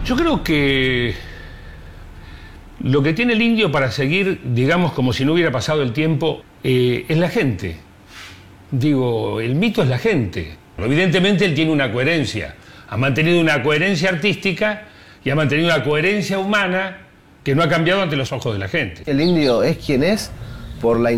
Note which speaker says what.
Speaker 1: Yo creo que lo que tiene el indio para seguir, digamos, como si no hubiera pasado el tiempo, es la gente. Digo, el mito es la gente. Evidentemente él tiene una coherencia. Ha mantenido una coherencia artística y ha mantenido una coherencia humana que no ha cambiado ante los ojos de la gente.
Speaker 2: El indio es quien es por la